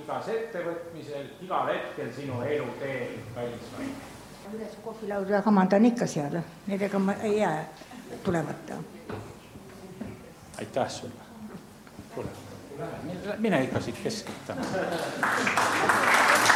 igas ettevõtmisel, igal hetkel sinu elu teel, kallis Vaine. Üles kohvilauda kamandan ikka seal, nendega ma ei jää tulemata. Aitäh sulle. Mine ikka siit keskelt.